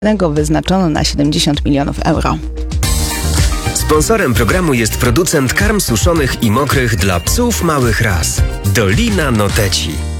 wyznaczono na 70 milionów euro. Sponsorem programu jest producent karm suszonych i mokrych dla psów małych ras. Dolina Noteci.